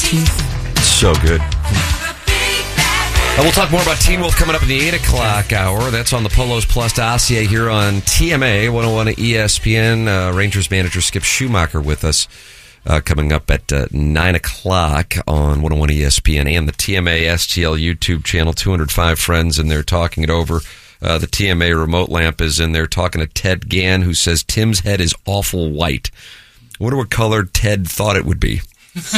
teeth. So good. We'll talk more about Teen Wolf coming up in the 8 o'clock hour. That's on the Polos Plus dossier here on TMA 101 ESPN. Rangers manager Skip Schumacher with us coming up at 9 o'clock on 101 ESPN and the TMA STL YouTube channel. 205 friends in there talking it over. The TMA remote lamp is in there talking to Ted Gann, who says Tim's head is awful white. I wonder what color Ted thought it would be.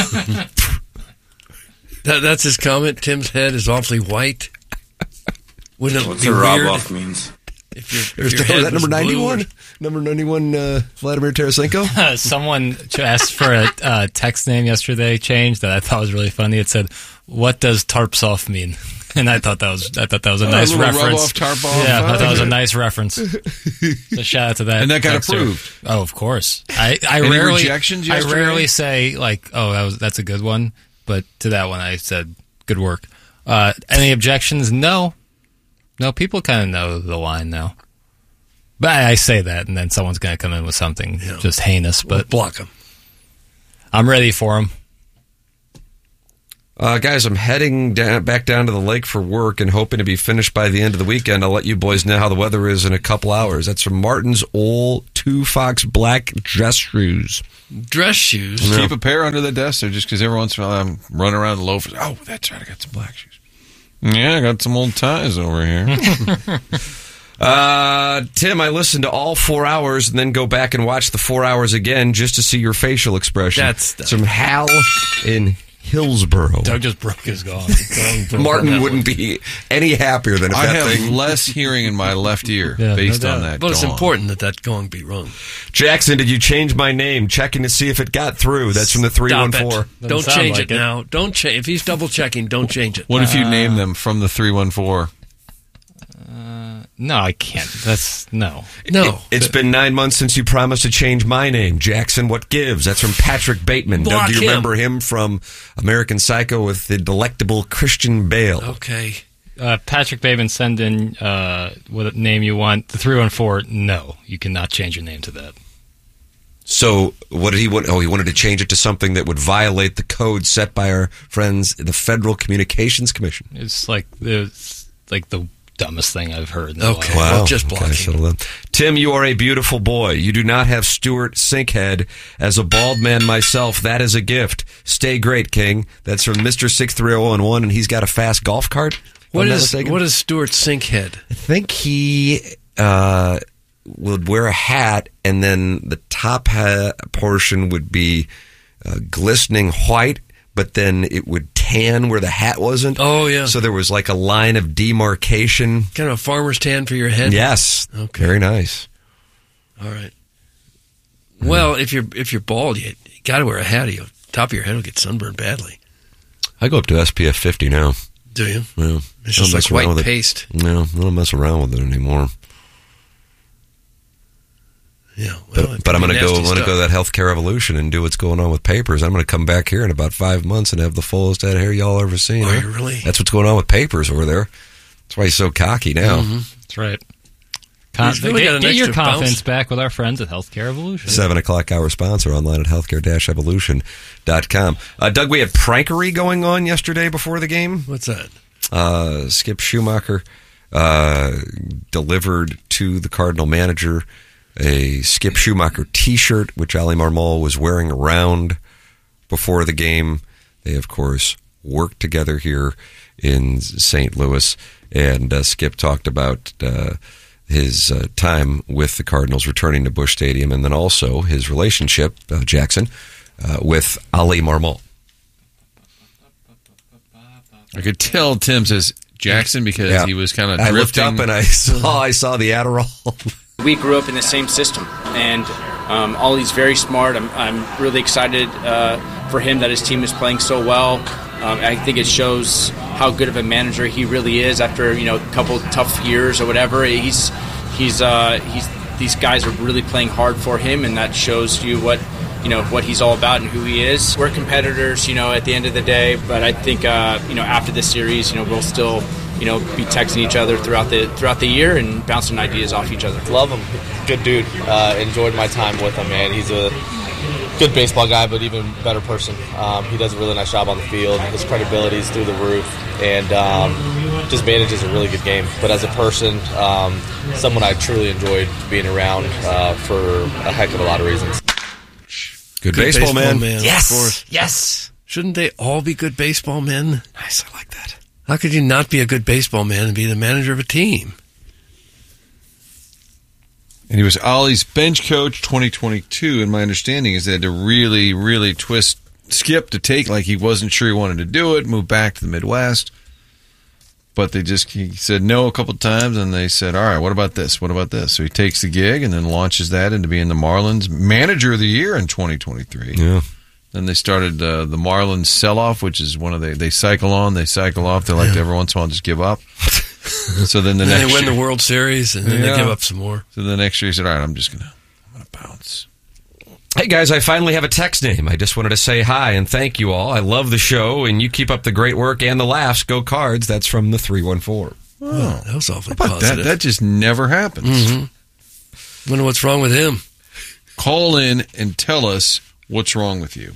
That's his comment. Tim's head is awfully white. Wouldn't it What's be a weird Rob-off means? if your Is head that was number 91? blue? Number 91, Vladimir Tarasenko? Someone asked for a text name yesterday change that I thought was really funny. It said, "What does tarps off mean?" And I thought that was a nice reference. Rub-off, tarp off. Yeah, I thought that was a nice reference. So shout out to that. And that got texter. approved. Oh, of course. I Any rarely rejections I yesterday? rarely say like, "Oh, that's a good one," but to that one I said, "Good work." Any objections? No. People kind of know the line now. But I say that, and then someone's going to come in with something just heinous. But Block him. I'm ready for them. Guys, I'm heading back down to the lake for work and hoping to be finished by the end of the weekend. I'll let you boys know how the weather is in a couple hours. That's from Martin's old 2 Fox black dress shoes. Dress shoes. Keep a pair under the desk there just because every once in a while I'm running around the loafers. Oh, that's right. I got some black shoes. Yeah, I got some old ties over here. Tim, I listened to all 4 hours and then go back and watch the 4 hours again just to see your facial expression. That's from Hal in Hillsboro. Doug just broke his gong. Martin wouldn't be any happier than if I that have thing... less hearing in my left ear Yeah, based no on doubt. that But it's gong. important that gong be rung. Jackson, did you change my name? Checking to see if it got through. That's from the Stop 314. it. Don't sound change like it it. now. Don't change. If he's double checking, don't change it. What if you name them from the 314? No, I can't. That's no. It's been 9 months since you promised to change my name. Jackson, what gives? That's from Patrick Bateman. Block Doug, do you him. remember him from American Psycho with the delectable Christian Bale? Okay. Patrick Bateman, send in what name you want. The 314. No, you cannot change your name to that. So what did he want? Oh, he wanted to change it to something that would violate the code set by our friends in the Federal Communications Commission. It's like the dumbest thing I've heard. In a Okay. while. Well, just blocking. settle down. Tim, you are a beautiful boy. You do not have Stuart Sinkhead. As a bald man myself, that is a gift. Stay great, King. That's from Mr. 63001, and he's got a fast golf cart. What I'm not is mistaken. Stuart Sinkhead? I think he would wear a hat, and then the top portion would be glistening white, but then it would tan where the hat wasn't. Oh, yeah. So there was like a line of demarcation. Kind of a farmer's tan for your head? Yes. Okay. Very nice. All right. Well, if you're bald, you got to wear a hat. Or top of your head will get sunburned badly. I go up to SPF 50 now. Do you? Yeah. It's I don't just mess like around white with it. paste. No, I don't mess around with it anymore. Yeah. Well, But I'm going to nasty go. I'm going to stuff. go that healthcare evolution and do what's going on with papers. I'm going to come back here in about 5 months and have the fullest head of hair y'all ever seen. Are huh? you really? That's what's going on with papers over there. That's why he's so cocky now. Mm-hmm. That's right. He's really got an Get your extra confidence bounce. back with our friends at Healthcare Evolution. 7 o'clock hour sponsor online at healthcare-evolution.com. Doug, we had prankery going on yesterday before the game. What's that? Skip Schumacher delivered to the Cardinal manager a Skip Schumacher T-shirt, which Ali Marmol was wearing around before the game. They, of course, worked together here in St. Louis, and Skip talked about his time with the Cardinals returning to Busch Stadium, and then also his relationship, Jackson, with Ali Marmol. I could tell Tim says Jackson because he was kind of drifting. I looked up and I saw the Adderall. We grew up in the same system, and Ollie's very smart. I'm really excited for him that his team is playing so well. I think it shows how good of a manager he really is after a couple tough years or whatever. These guys are really playing hard for him, and that shows you what he's all about and who he is. We're competitors, at the end of the day, but I think after this series, we'll still be texting each other throughout the year and bouncing ideas off each other. Love him. Good dude. Enjoyed my time with him, man. He's good baseball guy, but even better person. He does a really nice job on the field. His credibility is through the roof, and just manages a really good game. But as a person, someone I truly enjoyed being around for a heck of a lot of reasons. Good baseball man. Yes. Of course. Yes. Shouldn't they all be good baseball men? Nice. I like that. How could you not be a good baseball man and be the manager of a team? And he was Ollie's bench coach 2022, and my understanding is they had to really, really twist Skip to take, like he wasn't sure he wanted to do it, move back to the Midwest. But he said no a couple times, and they said, all right, what about this? What about this? So he takes the gig and then launches that into being the Marlins Manager of the Year in 2023. Yeah. Then they started the Marlins sell-off, which is they cycle on, they cycle off. They like to every once in a while just give up. So then the next they win year, the World Series, and then they give up some more. So the next year he said, all right, I'm gonna bounce. Hey, guys, I finally have a text name. I just wanted to say hi and thank you all. I love the show, and you keep up the great work and the laughs. Go Cards. That's from the 314. Oh, that was awfully How about positive. that just never happens. Mm-hmm. Wonder what's wrong with him. Call in and tell us what's wrong with you.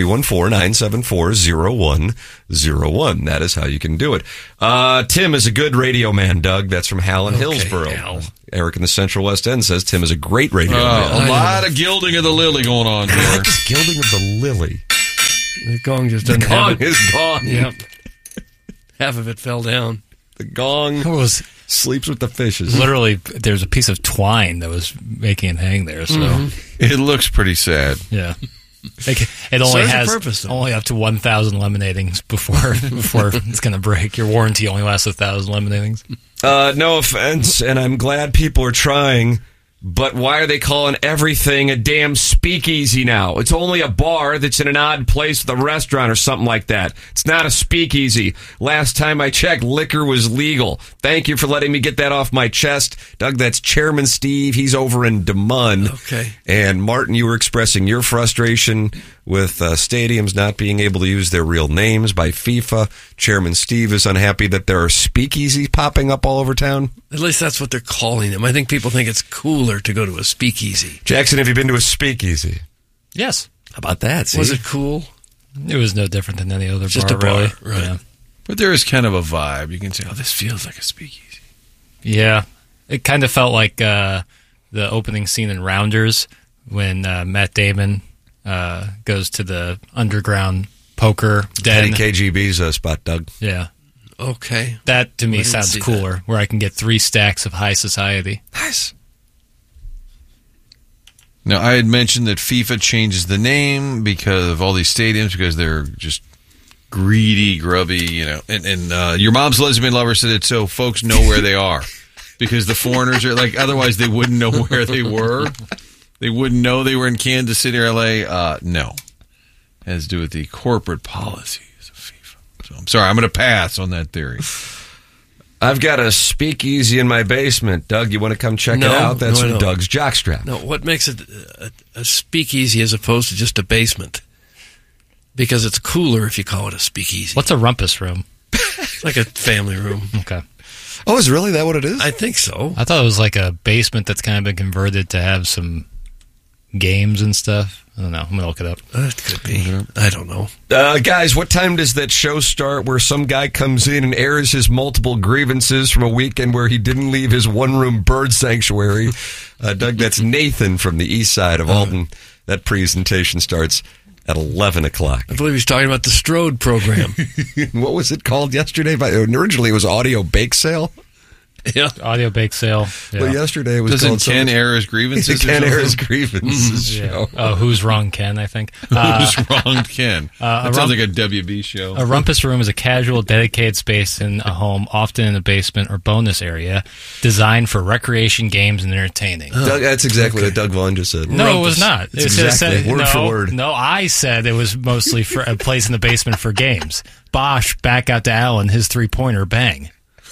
314-974-0101. That is how you can do it. Tim is a good radio man, Doug. That's from Hal in Hillsboro. Hal. Eric in the Central West End says Tim is a great radio man. A lot of gilding of the lily going on here. What is gilding of the lily? The gong just The doesn't gong have it. is gone. Yep. Half of it fell down. The gong sleeps with the fishes. Literally, there's a piece of twine that was making it hang there. So It looks pretty sad. yeah, it only Serves a has purpose, though. only up to 1,000 lemonadings before it's going to break. Your warranty only lasts 1,000 lemonadings. No offense, and I'm glad people are trying, but why are they calling everything a damn speakeasy now? It's only a bar that's in an odd place with a restaurant or something like that. It's not a speakeasy. Last time I checked, liquor was legal. Thank you for letting me get that off my chest. Doug, that's Chairman Steve. He's over in Des Moines. Okay. And Martin, you were expressing your frustration with stadiums not being able to use their real names by FIFA. Chairman Steve is unhappy that there are speakeasies popping up all over town. At least that's what they're calling them. I think people think it's cooler to go to a speakeasy. Jackson, have you been to a speakeasy? Yes, How about that? See? Was it cool? it was no different than any other Just bar. a bar, really. right. Yeah. But there is kind of a vibe. You can say, oh, this feels like a speakeasy. Yeah, it kind of felt like the opening scene in Rounders when Matt Damon goes to the underground poker den. Eddie KGB's spot, Doug. Yeah, Okay. that to me didn't sounds see cooler, where I can get 3 stacks of high society. Nice. Now, I had mentioned that FIFA changes the name because of all these stadiums, because they're just greedy, grubby, And your mom's lesbian lover said it so folks know where they are. Because the foreigners are otherwise they wouldn't know where they were. They wouldn't know they were in Kansas City or L.A. No. It has to do with the corporate policies of FIFA. So I'm sorry, I'm going to pass on that theory. I've got a speakeasy in my basement. Doug, you want to come check No, it out? That's no, I from don't. Doug's Jockstrap. Now, what makes it a speakeasy as opposed to just a basement? Because it's cooler if you call it a speakeasy. What's a rumpus room? It's like a family room. Okay, Oh, is really that what it is? I think so. I thought it was like a basement that's kind of been converted to have some games and stuff. I don't know. I'm gonna look it up. That could be. I don't know. Guys, what time does that show start where some guy comes in and airs his multiple grievances from a weekend where he didn't leave his one-room bird sanctuary? Doug, that's Nathan from the east side of Alton. That presentation starts at 11 o'clock. I believe he's talking about the Strode program. What was it called yesterday? Originally, it was Audio Bake Sale. Yeah. Audio bake sale. Yeah. Well, yesterday it was Doesn't called Ken air his grievances? Ken or air his something? grievances Yeah. show. Oh, Who's Wrong, Ken, I think. Who's wrong, Ken? That sounds rump- like a WB show. A rumpus room is a casual, dedicated space in a home, often in a basement or bonus area, designed for recreation, games, and entertaining. Doug, that's exactly what Doug Vaughn just said. No, it was not. It's It just exactly word for word. No, I said it was mostly for a place in the basement for games. Bosch, back out to Allen, his 3-pointer, bang.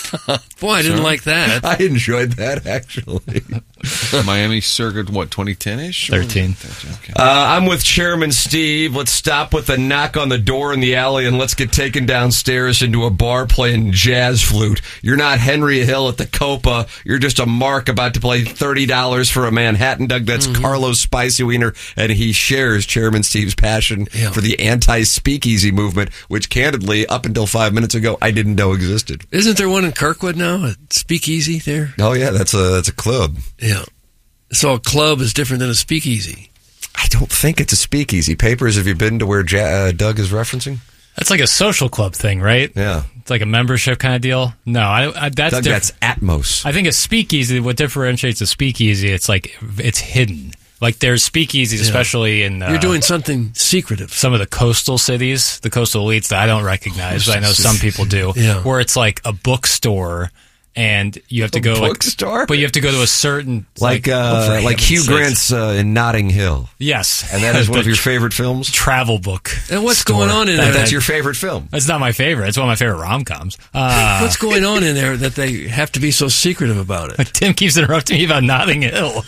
Boy, I didn't like that. I enjoyed that, actually. Miami circa, what, 2010-ish? 13. Okay. I'm with Chairman Steve. Let's stop with a knock on the door in the alley and let's get taken downstairs into a bar playing jazz flute. You're not Henry Hill at the Copa. You're just a mark about to play $30 for a Manhattan, Doug. That's Carlos Spicy Wiener, and he shares Chairman Steve's passion for the anti-speakeasy movement, which candidly, up until 5 minutes ago, I didn't know existed. Isn't there one in Kirkwood now? A speakeasy there? Oh, yeah, that's a club. Yeah. So a club is different than a speakeasy. I don't think it's a speakeasy. Papers, have you been to where Doug is referencing? That's like a social club thing, right? Yeah. It's like a membership kind of deal. No, that's Doug, that's Atmos. I think a speakeasy, what differentiates a speakeasy, it's like it's hidden. Like there's speakeasies, especially in You're doing something secretive. some of the coastal cities, the coastal elites that I don't recognize, but I know some people do. Yeah. Where it's like a bookstore, and you have to go bookstore? but you have to go to a certain Like Hugh heaven's Grant's in Notting Hill. yes, And that is one of The your favorite films? travel book. And what's store. going on in there? That's your favorite film. It's not my favorite. It's one of my favorite rom-coms. What's going on in there that they have to be so secretive about it? Tim keeps interrupting me about Notting Hill.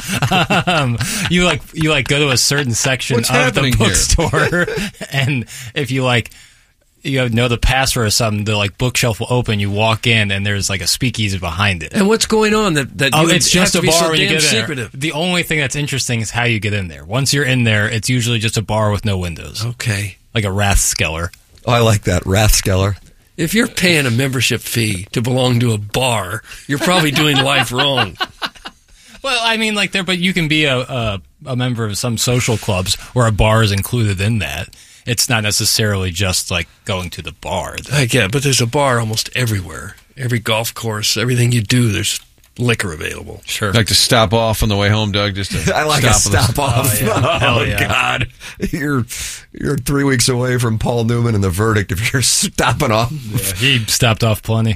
You go to a certain section What's of the happening here? bookstore, and if you know the password or something, the bookshelf will open. You walk in, and there's like a speakeasy behind it. And what's going on that you would It's just have a to be bar so when you damn get there. secretive? The only thing that's interesting is how you get in there. Once you're in there, it's usually just a bar with no windows, Okay. like a Rathskeller. Oh, I like that. Rathskeller. If you're paying a membership fee to belong to a bar, you're probably doing life wrong. Well, I mean, but you can be a member of some social clubs where a bar is included in that. It's not necessarily just like going to the bar. I get it, but there's a bar almost everywhere. Every golf course, everything you do, there's liquor available. Sure. Like to stop off on the way home, Doug? Just to I like a stop off. Hell yeah. God. You're 3 weeks away from Paul Newman and the verdict if you're stopping off. He stopped off plenty.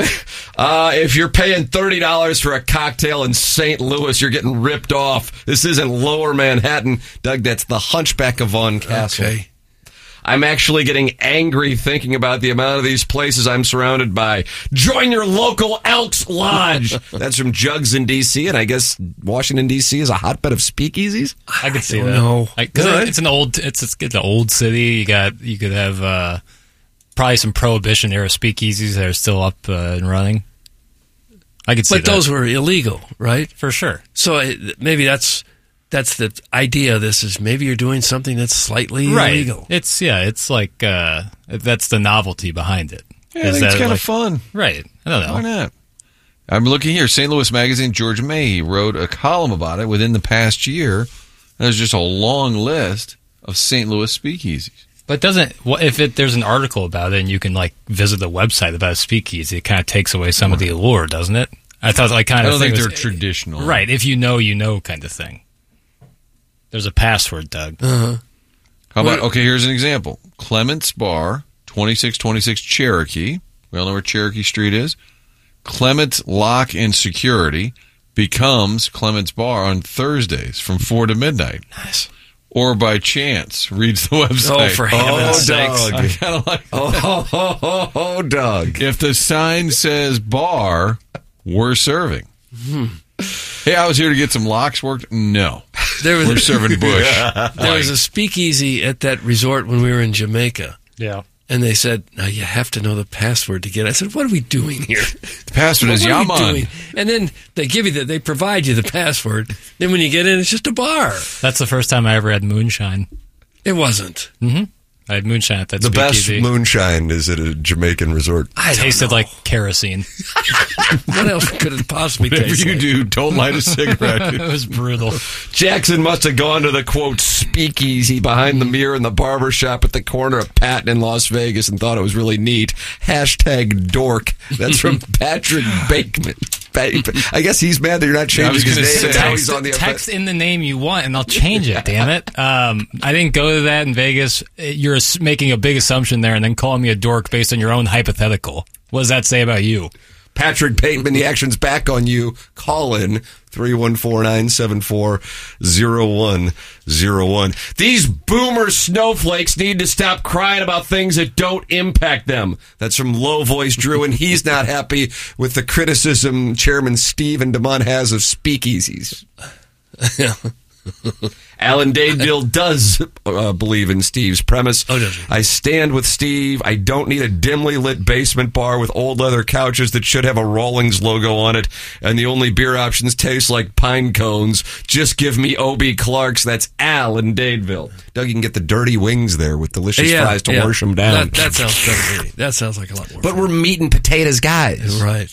If you're paying $30 for a cocktail in St. Louis, you're getting ripped off. This isn't Lower Manhattan. Doug, that's the Hunchback of Von Castle. Okay. I'm actually getting angry thinking about the amount of these places I'm surrounded by. Join your local Elks Lodge. That's from Jugs in D.C., and I guess Washington, D.C. is a hotbed of speakeasies. I could see don't that. know. Because it's an old city. You could have probably some Prohibition era speakeasies that are still up and running. I could see But that. those were illegal, right? For sure. So maybe that's the idea of this is maybe you're doing something that's slightly illegal. It's like that's the novelty behind it. Yeah, I think it's kind of fun. Right. I don't know. Why not? I'm looking here. St. Louis Magazine, George May wrote a column about it within the past year. There's just a long list of St. Louis speakeasies. But there's an article about it and you can visit the website about a speakeasy, it kind of takes away some of the allure, doesn't it? I thought I don't think they're traditional. Right. If you know kind of thing. There's a password, Doug. How about, here's an example. Clement's Bar, 2626 Cherokee. We all know where Cherokee Street is. Clement's Lock and Security becomes Clement's Bar on Thursdays from 4 to midnight. Nice. Or by chance, reads the website. Oh, for heaven's sakes. Doug. I kind of like that. Oh, Doug. If the sign says bar, we're serving. Hey, I was here to get some locks worked. No. We're serving bush. There was a speakeasy at that resort when we were in Jamaica. Yeah. And they said, now you have to know the password to get it. I said, what are we doing here? The password is What are we Yaman. doing? And then they provide you the password. Then when you get in, it's just a bar. That's the first time I ever had moonshine. It wasn't. I had moonshine at that The best speakeasy. moonshine is at a Jamaican resort. I don't Tasted know. like kerosene. What else could it possibly Whatever taste you like? do, don't light a cigarette. It was brutal. Jackson must have gone to the, quote, speakeasy behind the mirror in the barber shop at the corner of Patton in Las Vegas and thought it was really neat. Hashtag dork. That's from Patrick Bateman. I guess he's mad that you're not I was changing his gonna name. say, Now he's on the Text in the name you want, and I'll change it. Damn it! I didn't go to that in Vegas. You're making a big assumption there, and then calling me a dork based on your own hypothetical. What does that say about you? Patrick Bateman, the action's back on you. Call in 314-974-0101. These boomer snowflakes need to stop crying about things that don't impact them. That's from Low Voice Drew, and he's not happy with the criticism Chairman Stephen DeMont has of speakeasies. Alan Dadeville does believe in Steve's premise. Oh, does he? I stand with Steve. I don't need a dimly lit basement bar with old leather couches that should have a Rawlings logo on it, and the only beer options taste like pine cones. Just give me O.B. Clark's. That's Alan Dadeville. Doug, you can get the dirty wings there with delicious fries to wash them down. That sounds better to me. That sounds like a lot more But fun. we're meat and potatoes guys. Right.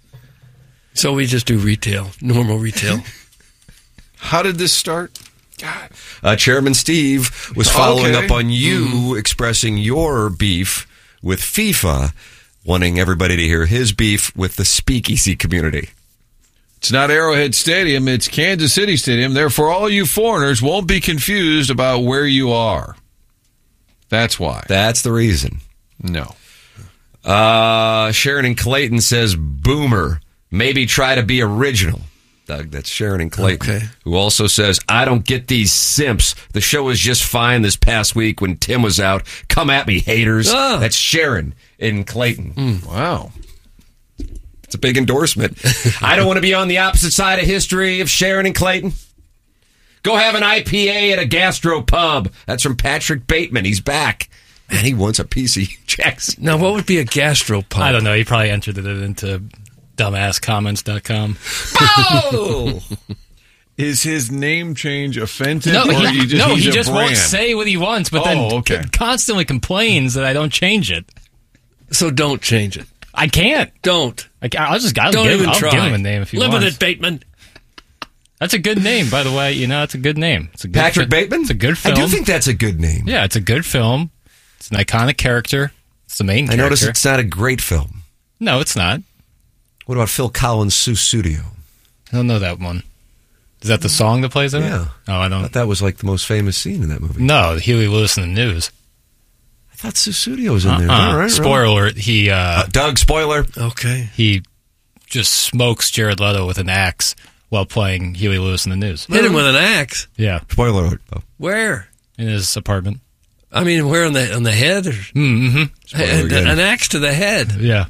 So we just do retail, normal retail. How did this start? Chairman Steve was following up on you expressing your beef with FIFA, wanting everybody to hear his beef with the speakeasy community. It's not Arrowhead Stadium, it's Kansas City Stadium. Therefore, all you foreigners won't be confused about where you are. That's why. That's the reason. No. Sharon and Clayton says, boomer, maybe try to be original. Doug, that's Sharon and Clayton, Okay. who also says, I don't get these simps. The show was just fine this past week when Tim was out. Come at me, haters. Oh. That's Sharon and Clayton. Wow. It's a big endorsement. I don't want to be on the opposite side of history of Sharon and Clayton. Go have an IPA at a gastro pub. That's from Patrick Bateman. He's back. Man, he wants a PC Jackson. Now, what would be a gastropub? I don't know. He probably entered it into dumbasscomments.com. Oh! Is his name change offensive? No, or he he's a just won't brand? say what he wants, but Oh, then okay. constantly complains that I don't change it. So don't change it. I can't. Don't. I'll Don't give, even I'll try. give him a name if he Live wants. with it, Bateman. That's a good name, by the way. You know, it's a good name. It's a good Patrick Bateman? It's a good film. I do think that's a good name. Yeah, it's a good film. It's an iconic character. It's the main I character. notice it's not a great film. No, it's not. What about Phil Collins' Susudio? I don't know that one. Is that the song that plays in Yeah. it? Oh, I I don't. thought that was like the most famous scene in that movie. No, Huey Lewis in the News. I thought Susudio was in there. Is that right? Spoiler alert, he Doug, spoiler. Okay. he just smokes Jared Leto with an axe while playing Huey Lewis in the News. Hit him with an axe. Yeah, Spoiler alert, though. Where? in his apartment. I mean, where on the head? Or, again. an axe to the head. Yeah.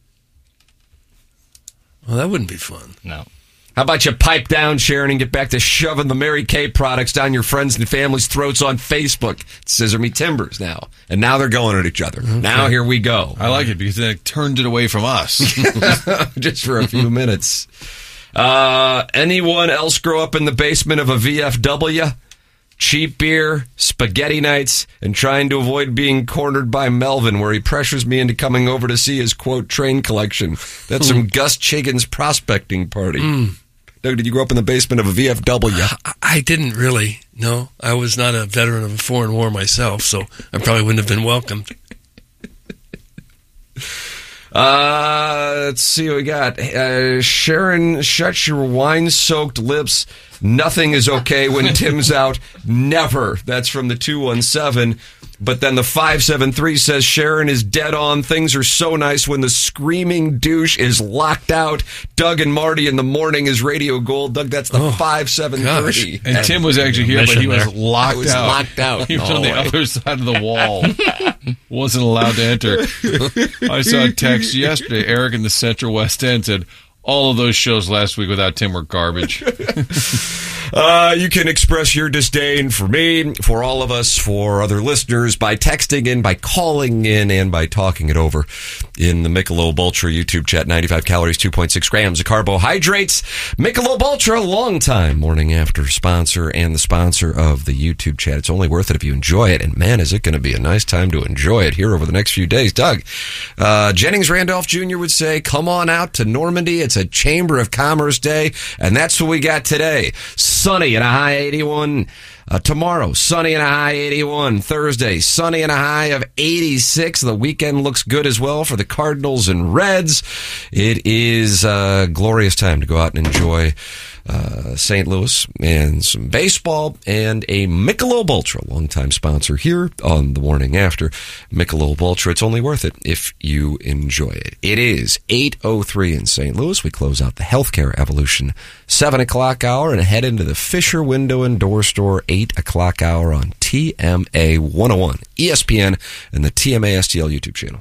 Well, that wouldn't be fun. No. How about you pipe down, Sharon, and get back to shoving the Mary Kay products down your friends and family's throats on Facebook? It's Scissor Me Timbers now. And now they're going at each other. Now here we go. I like it because then it turned it away from us. Just for a few minutes. Anyone else grow up in the basement of a VFW? Cheap beer, spaghetti nights, and trying to avoid being cornered by Melvin, where he pressures me into coming over to see his, quote, train collection. That's from Gus Chiggins' prospecting party. Doug, did you grow up in the basement of a VFW? I didn't really. No, I was not a veteran of a foreign war myself, so I probably wouldn't have been welcomed. Let's see what we got. Sharon, shut your wine-soaked lips. Nothing is okay when Tim's out. Never. That's from the 217. But then the 573 says Sharon is dead on. Things are so nice when the screaming douche is locked out. Doug and Marty in the morning is Radio Gold. Doug, that's the 573. And Tim was actually here, but he was locked I was out. locked out. He was all on the the way. other side of the wall. Wasn't allowed to enter. I saw a text yesterday. Eric in the Central West End said, all of those shows last week without Tim were garbage. You can express your disdain for me, for all of us, for other listeners by texting in, by calling in, and by talking it over in the Michelob Ultra YouTube chat. 95 calories, 2.6 grams of carbohydrates. Michelob Ultra, longtime morning after sponsor and the sponsor of the YouTube chat. It's only worth it if you enjoy it. And man, is it going to be a nice time to enjoy it here over the next few days. Doug, Jennings Randolph Jr. would say, come on out to Normandy. It's a Chamber of Commerce day. And that's what we got today. Sunny and a high 81. Tomorrow, sunny and a high 81. Thursday, sunny and a high of 86. The weekend looks good as well for the Cardinals and Reds. It is a glorious time to go out and enjoy St. Louis, and some baseball, and a Michelob Ultra, longtime sponsor here on The Morning After. Michelob Ultra, it's only worth it if you enjoy it. It is 8:03 in St. Louis. We close out the Healthcare Evolution 7 o'clock hour and head into the Fisher Window and Door Store 8 o'clock hour on TMA 101, ESPN, and the TMA STL YouTube channel.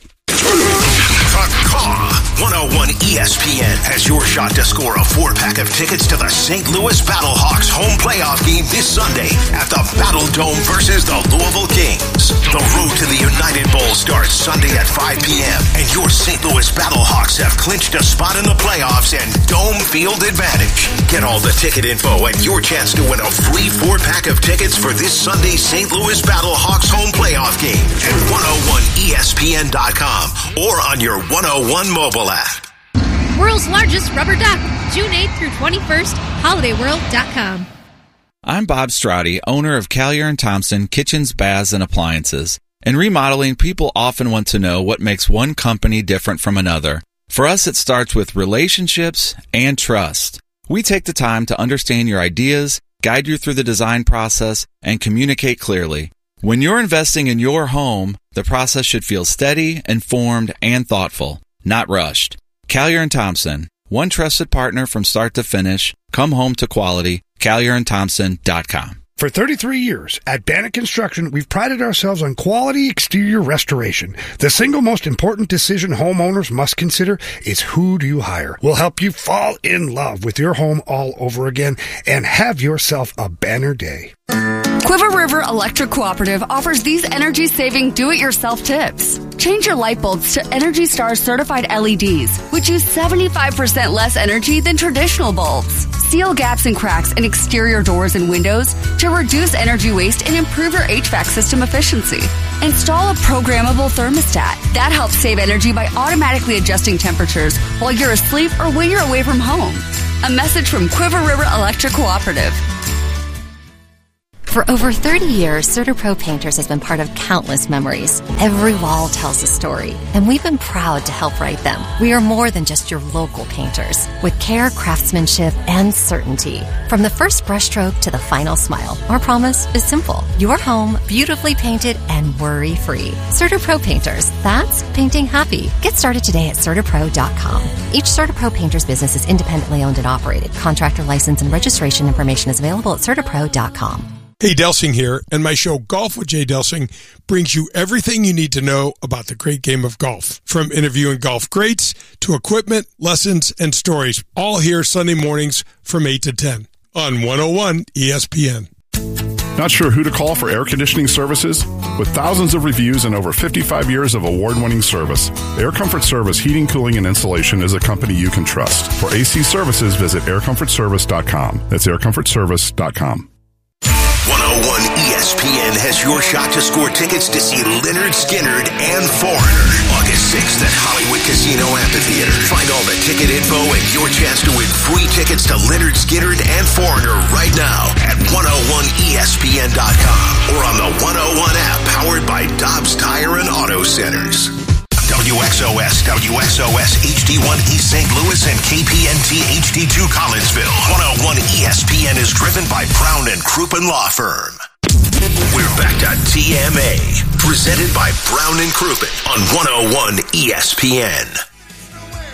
The Caw 101 ESPN has your shot to score a 4-pack of tickets to the St. Louis Battlehawks home playoff game this Sunday at the Battle Dome versus the Louisville Kings. The road to the United Bowl starts Sunday at 5 p.m. and your St. Louis Battlehawks have clinched a spot in the playoffs and dome field advantage. Get all the ticket info and your chance to win a free 4-pack of tickets for this Sunday's St. Louis Battlehawks home playoff game at 101ESPN.com or on your 101 mobile app. World's largest rubber duck, June 8th through 21st, holidayworld.com. I'm Bob Strati, owner of Callier & Thompson Kitchens, Baths, and Appliances. In remodeling, people often want to know what makes one company different from another. For us, it starts with relationships and trust. We take the time to understand your ideas, guide you through the design process, and communicate clearly. When you're investing in your home, the process should feel steady, informed, and thoughtful, not rushed. Callier & Thompson, one trusted partner from start to finish. Come home to quality. CallierandThompson.com. For 33 years, at Bannock Construction, we've prided ourselves on quality exterior restoration. The single most important decision homeowners must consider is who do you hire. We'll help you fall in love with your home all over again and have yourself a banner day. Quiver River Electric Cooperative offers these energy-saving do-it-yourself tips. Change your light bulbs to Energy Star certified LEDs, which use 75% less energy than traditional bulbs. Seal gaps and cracks in exterior doors and windows to reduce energy waste and improve your HVAC system efficiency. Install a programmable thermostat. That helps save energy by automatically adjusting temperatures while you're asleep or when you're away from home. A message from Quiver River Electric Cooperative. For over 30 years, CertaPro Painters has been part of countless memories. Every wall tells a story, and we've been proud to help write them. We are more than just your local painters, with care, craftsmanship, and certainty. From the first brushstroke to the final smile, our promise is simple. Your home, beautifully painted and worry-free. CertaPro Painters, that's painting happy. Get started today at CertaPro.com. Each CertaPro Painters business is independently owned and operated. Contractor license and registration information is available at CertaPro.com. Hey, Delsing here, and my show Golf with Jay Delsing brings you everything you need to know about the great game of golf. From interviewing golf greats to equipment, lessons, and stories, all here Sunday mornings from 8 to 10 on 101 ESPN. Not sure who to call for air conditioning services? With thousands of reviews and over 55 years of award-winning service, Air Comfort Service Heating, Cooling, and Installation is a company you can trust. For AC services, visit aircomfortservice.com. That's aircomfortservice.com. 101 ESPN has your shot to score tickets to see Lynyrd Skynyrd and Foreigner August 6th at Hollywood Casino Amphitheater. Find all the ticket info and your chance to win free tickets to Lynyrd Skynyrd and Foreigner right now at 101ESPN.com or on the 101 app powered by Dobbs Tire and Auto Centers. WXOS, WXOS HD1 East St. Louis, and KPNT HD2 Collinsville. 101 ESPN is driven by Brown and Crouppen Law Firm. We're back to TMA, presented by Brown and Crouppen on 101 ESPN.